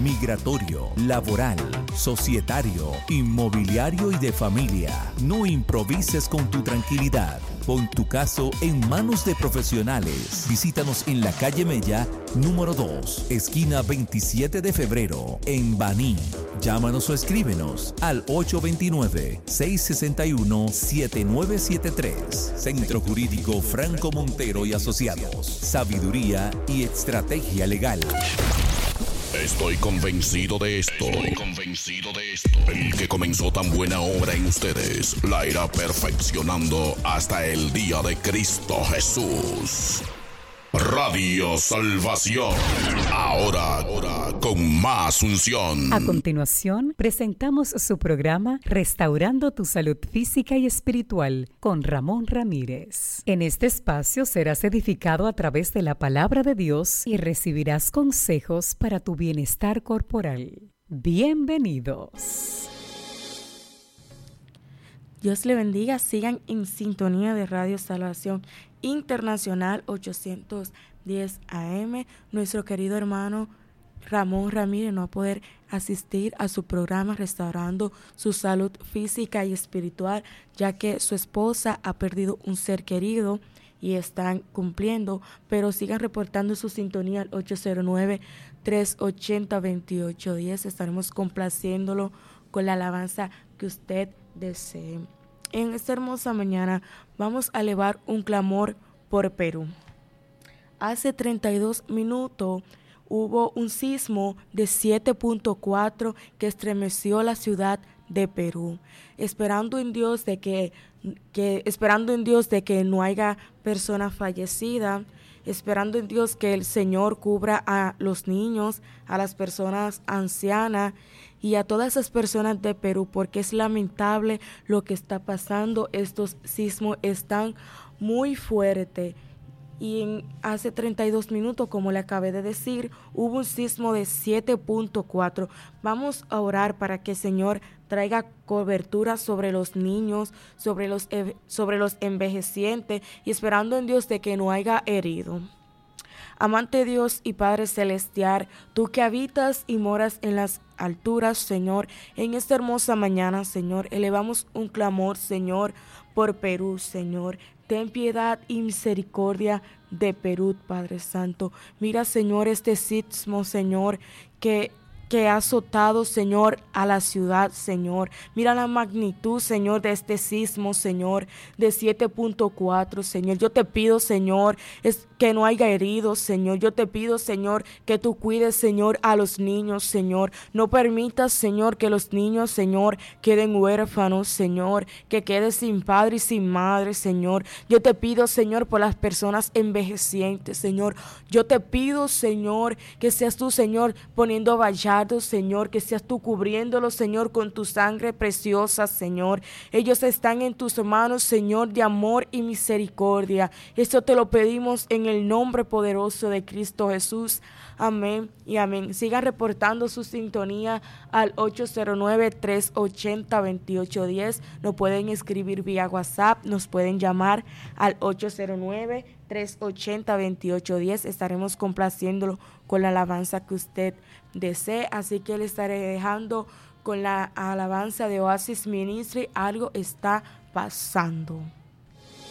migratorio, laboral, societario, inmobiliario y de familia. No improvises con tu tranquilidad. Pon tu caso en manos de profesionales. Visítanos en la calle Mella, número 2, esquina 27 de febrero, en Baní. Llámanos o escríbenos al 829-661-7973. Centro Jurídico Franco Montero y Asociados. Sabiduría y estrategia legal. Estoy convencido de esto. El que comenzó tan buena obra en ustedes la irá perfeccionando hasta el día de Cristo Jesús. Radio Salvación. Ahora con más unción. A continuación, presentamos su programa Restaurando tu Salud Física y Espiritual con Ramón Ramírez. En este espacio serás edificado a través de la palabra de Dios y recibirás consejos para tu bienestar corporal. Bienvenidos. Dios le bendiga. Sigan en sintonía de Radio Salvación Internacional 810 AM. Nuestro querido hermano Ramón Ramírez no va a poder asistir a su programa Restaurando su Salud Física y Espiritual, ya que su esposa ha perdido un ser querido y están cumpliendo, pero sigan reportando su sintonía al 809-380-2810. Estaremos complaciéndolo con la alabanza que usted desee. En esta hermosa mañana vamos a elevar un clamor por Perú. Hace 32 minutos hubo un sismo de 7.4 que estremeció la ciudad de Perú, esperando en Dios de que no haya persona fallecida, esperando en Dios que el Señor cubra a los niños, a las personas ancianas y a todas esas personas de Perú, porque es lamentable lo que está pasando. Estos sismos están muy fuertes. Y hace 32 minutos, como le acabé de decir, hubo un sismo de 7.4. Vamos a orar para que el Señor traiga cobertura sobre los niños, sobre los envejecientes, y esperando en Dios de que no haya herido. Amante Dios y Padre Celestial, tú que habitas y moras en las alturas, Señor, en esta hermosa mañana, Señor, elevamos un clamor, Señor, por Perú, Señor. Ten piedad y misericordia de Perú, Padre Santo. Mira, Señor, este sismo, Señor, que ha azotado, Señor, a la ciudad, Señor. Mira la magnitud, Señor, de este sismo, Señor, de 7.4, Señor. Yo te pido, Señor, que no haya heridos, Señor. Yo te pido, Señor, que tú cuides, Señor, a los niños, Señor. No permitas, Señor, que los niños, Señor, queden huérfanos, Señor, que queden sin padre y sin madre, Señor. Yo te pido, Señor, por las personas envejecientes, Señor. Yo te pido, Señor, que seas tú, Señor, poniendo vallar, Señor, que seas tú cubriéndolos, Señor, con tu sangre preciosa, Señor. Ellos están en tus manos, Señor, de amor y misericordia. Esto te lo pedimos en el nombre poderoso de Cristo Jesús. Amén y amén. Sigan reportando su sintonía al 809-380-2810. Nos pueden escribir vía WhatsApp, nos pueden llamar al 809-380-2810. Estaremos complaciéndolo con la alabanza que usted desee. Así que le estaré dejando con la alabanza de Oasis Ministry. Algo está pasando.